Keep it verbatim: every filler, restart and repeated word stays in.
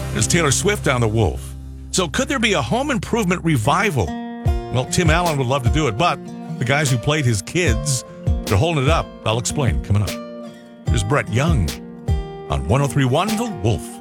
There's Taylor Swift on The Wolf. So could there be a home improvement revival? Well, Tim Allen would love to do it, but the guys who played his kids, they're holding it up. I'll explain coming up. Here's Brett Young on one oh three point one The Wolf.